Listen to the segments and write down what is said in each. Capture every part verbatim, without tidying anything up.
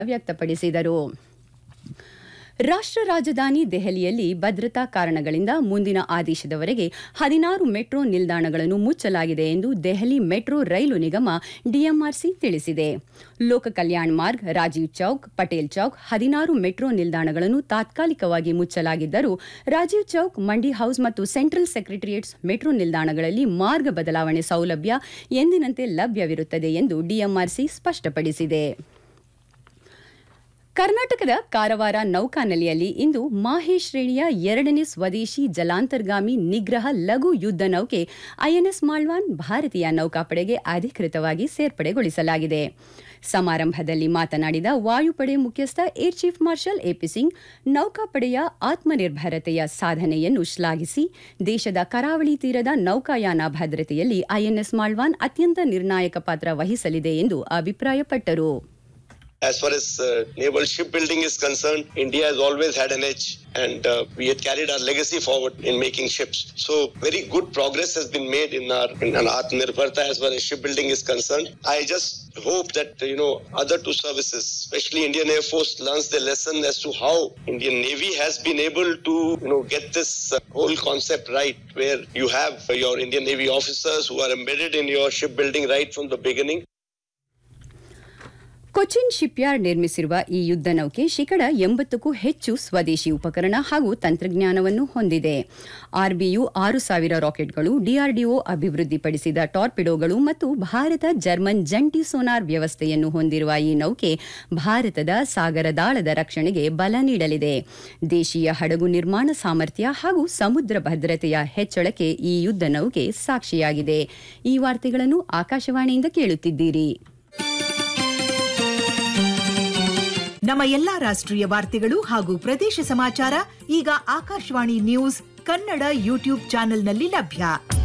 ವ್ಯಕ್ತಪಡಿಸಿದರು. ರಾಷ್ಟ್ರ ರಾಜಧಾನಿ ದೆಹಲಿಯಲ್ಲಿ ಭದ್ರತಾ ಕಾರಣಗಳಿಂದ ಮುಂದಿನ ಆದೇಶದವರೆಗೆ ಹದಿನಾರು ಮೆಟ್ರೋ ನಿಲ್ದಾಣಗಳನ್ನು ಮುಚ್ಚಲಾಗಿದೆ ಎಂದು ದೆಹಲಿ ಮೆಟ್ರೋ ರೈಲು ನಿಗಮ ಡಿಎಂಆರ್ಸಿ ತಿಳಿಸಿದೆ. ಲೋಕ ಕಲ್ಯಾಣ್ ಮಾರ್ಗ್, ರಾಜೀವ್ ಚೌಕ್, ಪಟೇಲ್ ಚೌಕ್ ಹದಿನಾರು ಮೆಟ್ರೋ ನಿಲ್ದಾಣಗಳನ್ನು ತಾತ್ಕಾಲಿಕವಾಗಿ ಮುಚ್ಚಲಾಗಿದ್ದರೂ ರಾಜೀವ್ ಚೌಕ್, ಮಂಡಿ ಹೌಸ್ ಮತ್ತು ಸೆಂಟ್ರಲ್ ಸೆಕ್ರೆಟರಿಯೇಟ್ಸ್ ಮೆಟ್ರೋ ನಿಲ್ದಾಣಗಳಲ್ಲಿ ಮಾರ್ಗ ಬದಲಾವಣೆ ಸೌಲಭ್ಯ ಎಂದಿನಂತೆ ಲಭ್ಯವಿರುತ್ತದೆ ಎಂದು ಡಿಎಂಆರ್ಸಿ ಸ್ಪಷ್ಟಪಡಿಸಿದೆ. ಕರ್ನಾಟಕದ ಕಾರವಾರ ನೌಕಾನೆಲೆಯಲ್ಲಿ ಇಂದು ಮಾಹೆ ಶ್ರೇಣಿಯ ಎರಡನೇ ಸ್ವದೇಶಿ ಜಲಾಂತರ್ಗಾಮಿ ನಿಗ್ರಹ ಲಘು ಯುದ್ಧ ನೌಕೆ ಐಎನ್ಎಸ್ ಮಾಳ್ವಾನ್ ಭಾರತೀಯ ನೌಕಾಪಡೆಗೆ ಅಧಿಕೃತವಾಗಿ ಸೇರ್ಪಡೆಗೊಳಿಸಲಾಗಿದೆ. ಸಮಾರಂಭದಲ್ಲಿ ಮಾತನಾಡಿದ ವಾಯುಪಡೆ ಮುಖ್ಯಸ್ಥ air chief marshal AP Singh, ನೌಕಾಪಡೆಯ ಆತ್ಮನಿರ್ಭರತೆಯ ಸಾಧನೆಯನ್ನು ಶ್ಲಾಘಿಸಿ ದೇಶದ ಕರಾವಳಿ ತೀರದ ನೌಕಾಯಾನ ಭದ್ರತೆಯಲ್ಲಿ ಐಎನ್ಎಸ್ ಮಾಳ್ವಾನ್ ಅತ್ಯಂತ ನಿರ್ಣಾಯಕ ಪಾತ್ರ ವಹಿಸಲಿದೆ ಎಂದು ಅಭಿಪ್ರಾಯಪಟ್ಟರು. As far as uh, naval shipbuilding is concerned, India has always had an edge, and uh, we had carried our legacy forward in making ships. So very good progress has been made in our in our Atmanirbharta as far as shipbuilding is concerned. I just hope that you know other two services, especially Indian Air Force, learns the lesson as to how Indian Navy has been able to you know get this uh, whole concept right, where you have uh, your Indian Navy officers who are embedded in your shipbuilding right from the beginning. Cochin shipyard ನಿರ್ಮಿಸಿರುವ ಈ ಯುದ್ಧ ನೌಕೆ ಶೇಕಡ ಎಂಬತ್ತಕ್ಕೂ ಹೆಚ್ಚು ಸ್ವದೇಶಿ ಉಪಕರಣ ಹಾಗೂ ತಂತ್ರಜ್ಞಾನವನ್ನು ಹೊಂದಿದೆ. ಆರ್ಬಿಯು ಆರು ಸಾವಿರ ರಾಕೆಟ್ಗಳು, ಡಿಆರ್ಡಿಒ ಅಭಿವೃದ್ಧಿಪಡಿಸಿದ ಟಾರ್ಪಿಡೋಗಳು ಮತ್ತು ಭಾರತ ಜರ್ಮನ್ ಜಂಟಿ ಸೋನಾರ್ ವ್ಯವಸ್ಥೆಯನ್ನು ಹೊಂದಿರುವ ಈ ನೌಕೆ ಭಾರತದ ಸಾಗರದಾಳದ ರಕ್ಷಣೆಗೆ ಬಲ ನೀಡಲಿದೆ. ದೇಶೀಯ ಹಡಗು ನಿರ್ಮಾಣ ಸಾಮರ್ಥ್ಯ ಹಾಗೂ ಸಮುದ್ರ ಭದ್ರತೆಯ ಹೆಚ್ಚಳಕ್ಕೆ ಈ ಯುದ್ಧ ನೌಕೆ ಸಾಕ್ಷಿಯಾಗಿದೆ. ಈ ವಾರ್ತೆಗಳನ್ನು ಆಕಾಶವಾಣಿಯಿಂದ ಕೇಳುತ್ತಿದ್ದೀರಿ. ನಮ್ಮ ಎಲ್ಲಾ ರಾಷ್ಟ್ರೀಯ ವಾರ್ತೆಗಳು ಹಾಗೂ ಪ್ರದೇಶ ಸಮಾಚಾರ ಈಗ ಆಕಾಶವಾಣಿ ನ್ಯೂಸ್ ಕನ್ನಡ ಯೂಟ್ಯೂಬ್ ಚಾನೆಲ್ನಲ್ಲಿ ಲಭ್ಯ.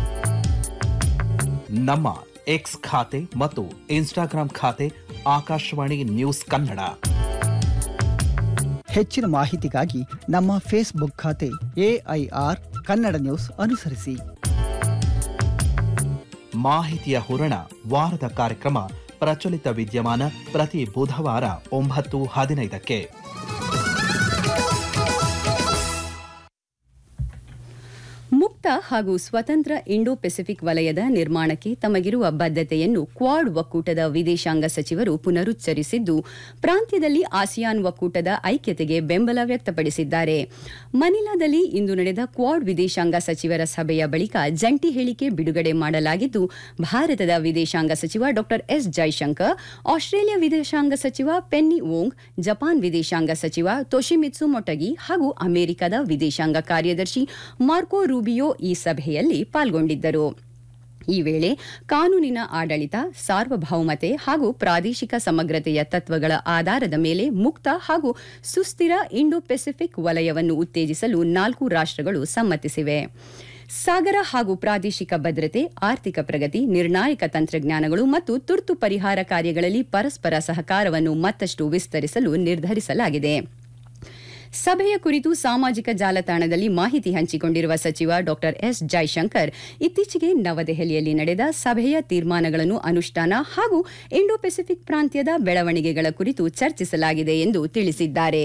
ನಮ್ಮ ಎಕ್ಸ್ ಖಾತೆ ಮತ್ತು ಇನ್ಸ್ಟಾಗ್ರಾಂ ಖಾತೆ ಆಕಾಶವಾಣಿ ನ್ಯೂಸ್ ಕನ್ನಡ. ಹೆಚ್ಚಿನ ಮಾಹಿತಿಗಾಗಿ ನಮ್ಮ ಫೇಸ್ಬುಕ್ ಖಾತೆ ಎಐಆರ್ ಕನ್ನಡ ನ್ಯೂಸ್ ಅನುಸರಿಸಿ. ಮಾಹಿತಿಯ ಹೂರಣ ವಾರದ ಕಾರ್ಯಕ್ರಮ ಪ್ರಚಲಿತ ವಿದ್ಯಮಾನ ಪ್ರತಿ ಬುಧವಾರ ಒಂಬತ್ತು ಹದಿನೈದಕ್ಕೆ. ಮುಕ್ತ ಹಾಗೂ ಸ್ವತಂತ್ರ ಇಂಡೋ ಪೆಸಿಫಿಕ್ ವಲಯದ ನಿರ್ಮಾಣಕ್ಕೆ ತಮಗಿರುವ ಬದ್ಧತೆಯನ್ನು ಕ್ವಾಡ್ ಒಕ್ಕೂಟದ ವಿದೇಶಾಂಗ ಸಚಿವರು ಪುನರುಚ್ಚರಿಸಿದ್ದು, ಪ್ರಾಂತ್ಯದಲ್ಲಿ ಆಸಿಯಾನ್ ಒಕ್ಕೂಟದ ಐಕ್ಯತೆಗೆ ಬೆಂಬಲ ವ್ಯಕ್ತಪಡಿಸಿದ್ದಾರೆ. ಮನಿಲಾದಲ್ಲಿ ಇಂದು ನಡೆದ ಕ್ವಾಡ್ ವಿದೇಶಾಂಗ ಸಚಿವರ ಸಭೆಯ ಬಳಿಕ ಜಂಟಿ ಹೇಳಿಕೆ ಬಿಡುಗಡೆ ಮಾಡಲಾಗಿದ್ದು, ಭಾರತದ ವಿದೇಶಾಂಗ ಸಚಿವ ಡಾ ಎಸ್ ಜೈಶಂಕರ್, ಆಸ್ಟ್ರೇಲಿಯಾ ವಿದೇಶಾಂಗ ಸಚಿವ ಪೆನ್ನಿ ವೋಂಗ್, ಜಪಾನ್ ವಿದೇಶಾಂಗ ಸಚಿವ ತೊಶಿಮಿತ್ಸು ಮೊಟಗಿ ಹಾಗೂ ಅಮೆರಿಕದ ವಿದೇಶಾಂಗ ಕಾರ್ಯದರ್ಶಿ ಮಾರ್ಕೋ ರೂಬಿಯೋ ಈ ಸಭೆಯಲ್ಲಿ ಪಾಲ್ಗೊಂಡಿದ್ದರು. ಈ ವೇಳೆ ಕಾನೂನಿನ ಆಡಳಿತ, ಸಾರ್ವಭೌಮತೆ ಹಾಗೂ ಪ್ರಾದೇಶಿಕ ಸಮಗ್ರತೆಯ ತತ್ವಗಳ ಆಧಾರದ ಮೇಲೆ ಮುಕ್ತ ಹಾಗೂ ಸುಸ್ಥಿರ ಇಂಡೋ ಪೆಸಿಫಿಕ್ ವಲಯವನ್ನು ಉತ್ತೇಜಿಸಲು ನಾಲ್ಕು ರಾಷ್ಟ್ರಗಳು ಸಮ್ಮತಿಸಿವೆ. ಸಾಗರ ಹಾಗೂ ಪ್ರಾದೇಶಿಕ ಭದ್ರತೆ, ಆರ್ಥಿಕ ಪ್ರಗತಿ, ನಿರ್ಣಾಯಕ ತಂತ್ರಜ್ಞಾನಗಳು ಮತ್ತು ತುರ್ತು ಪರಿಹಾರ ಕಾರ್ಯಗಳಲ್ಲಿ ಪರಸ್ಪರ ಸಹಕಾರವನ್ನು ಮತ್ತಷ್ಟು ವಿಸ್ತರಿಸಲು ನಿರ್ಧರಿಸಲಾಗಿದೆ. ಸಭೆಯ ಕುರಿತು ಸಾಮಾಜಿಕ ಜಾಲತಾಣದಲ್ಲಿ ಮಾಹಿತಿ ಹಂಚಿಕೊಂಡಿರುವ ಸಚಿವ ಡಾ ಎಸ್ ಜೈಶಂಕರ್, ಇತ್ತೀಚೆಗೆ ನವದೆಹಲಿಯಲ್ಲಿ ನಡೆದ ಸಭೆಯ ತೀರ್ಮಾನಗಳನ್ನು ಅನುಷ್ಠಾನ ಹಾಗೂ ಇಂಡೋ ಪೆಸಿಫಿಕ್ ಪ್ರಾಂತ್ಯದ ಬೆಳವಣಿಗೆಗಳ ಕುರಿತು ಚರ್ಚಿಸಲಾಗಿದೆ ಎಂದು ತಿಳಿಸಿದ್ದಾರೆ.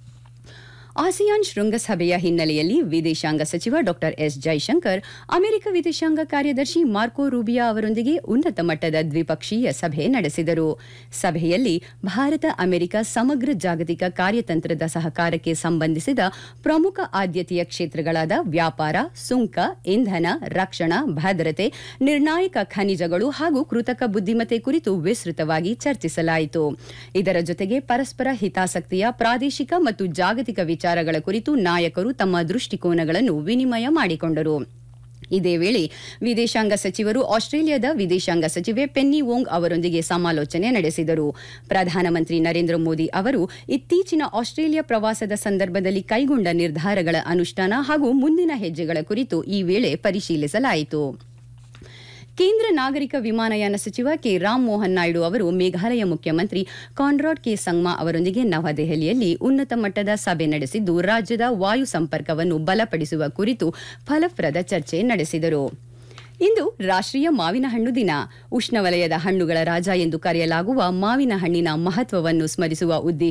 ಆಸಿಯಾನ್ ಶೃಂಗಸಭೆಯ ಹಿನ್ನೆಲೆಯಲ್ಲಿ ವಿದೇಶಾಂಗ ಸಚಿವ ಡಾ ಎಸ್ ಜೈಶಂಕರ್ ಅಮೆರಿಕ ವಿದೇಶಾಂಗ ಕಾರ್ಯದರ್ಶಿ ಮಾರ್ಕೋ ರೂಬಿಯಾ ಅವರೊಂದಿಗೆ ಉನ್ನತ ಮಟ್ಟದ ದ್ವಿಪಕ್ಷೀಯ ಸಭೆ ನಡೆಸಿದರು. ಸಭೆಯಲ್ಲಿ ಭಾರತ ಅಮೆರಿಕ ಸಮಗ್ರ ಜಾಗತಿಕ ಕಾರ್ಯತಂತ್ರದ ಸಹಕಾರಕ್ಕೆ ಸಂಬಂಧಿಸಿದ ಪ್ರಮುಖ ಆದ್ಯತೆಯ ಕ್ಷೇತ್ರಗಳಾದ ವ್ಯಾಪಾರ, ಸುಂಕ, ಇಂಧನ, ರಕ್ಷಣಾ, ಭದ್ರತೆ, ನಿರ್ಣಾಯಕ ಖನಿಜಗಳು ಹಾಗೂ ಕೃತಕ ಬುದ್ಧಿಮತ್ತೆ ಕುರಿತು ವಿಸ್ತೃತವಾಗಿ ಚರ್ಚಿಸಲಾಯಿತು. ಇದರ ಜೊತೆಗೆ ಪರಸ್ಪರ ಹಿತಾಸಕ್ತಿಯ ಪ್ರಾದೇಶಿಕ ಮತ್ತು ಜಾಗತಿಕ ವಿಚಾರಗಳ ಕುರಿತು ನಾಯಕರು ತಮ್ಮ ದೃಷ್ಟಿಕೋನಗಳನ್ನು ವಿನಿಮಯ ಮಾಡಿಕೊಂಡರು. ಇದೇ ವೇಳೆ ವಿದೇಶಾಂಗ ಸಚಿವರು ಆಸ್ಟ್ರೇಲಿಯಾದ ವಿದೇಶಾಂಗ ಸಚಿವೆ ಪೆನ್ನಿ ವೋಂಗ್ ಅವರೊಂದಿಗೆ ಸಮಾಲೋಚನೆ ನಡೆಸಿದರು. ಪ್ರಧಾನಮಂತ್ರಿ ನರೇಂದ್ರ ಮೋದಿ ಅವರು ಇತ್ತೀಚಿನ ಆಸ್ಟ್ರೇಲಿಯಾ ಪ್ರವಾಸದ ಸಂದರ್ಭದಲ್ಲಿ ಕೈಗೊಂಡ ನಿರ್ಧಾರಗಳ ಅನುಷ್ಠಾನ ಹಾಗೂ ಮುಂದಿನ ಹೆಜ್ಜೆಗಳ ಕುರಿತು ಈ ವೇಳೆ ಪರಿಶೀಲಿಸಲಾಯಿತು. ಕೇಂದ್ರ ನಾಗರಿಕ ವಿಮಾನಯಾನ ಸಚಿವ ಕೆ ರಾಮ್ ಮೋಹನ್ ನಾಯ್ಡು ಅವರು ಮೇಘಾಲಯ ಮುಖ್ಯಮಂತ್ರಿ ಕಾನ್ರಾಡ್ ಕೆ ಸಂಗ್ಮಾ ಅವರೊಂದಿಗೆ ನವದೆಹಲಿಯಲ್ಲಿ ಉನ್ನತ ಮಟ್ಟದ ಸಭೆ ನಡೆಸಿದ್ದು, ರಾಜ್ಯದ ವಾಯು ಸಂಪರ್ಕವನ್ನು ಬಲಪಡಿಸುವ ಕುರಿತು ಫಲಪ್ರದ ಚರ್ಚೆ ನಡೆಸಿದರು. ಇಂದು ರಾಷ್ಟ್ರೀಯ ಮಾವಿನ ಹಣ್ಣು ದಿನ. ಉಷ್ಣವಲಯದ ಹಣ್ಣುಗಳ ರಾಜ ಎಂದು ಕರೆಯಲಾಗುವ ಮಾವಿನ ಹಣ್ಣಿನ ಮಹತ್ವವನ್ನು ಸ್ಮರಿಸುವ ಉದ್ದೇಶ